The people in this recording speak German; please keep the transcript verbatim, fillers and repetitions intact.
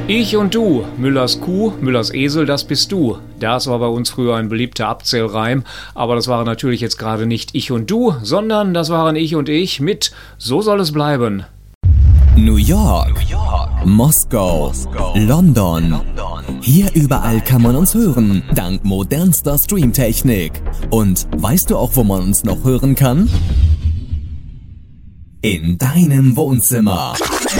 Ich und du, Müllers Kuh, Müllers Esel, das bist du. Das war bei uns früher ein beliebter Abzählreim, aber das waren natürlich jetzt gerade nicht ich und du, sondern das waren ich und ich mit So soll es bleiben. New York, New York. Moskau, Moskau. London. London. Hier überall kann man uns hören, dank modernster Streamtechnik. Und weißt du auch, wo man uns noch hören kann? In deinem Wohnzimmer.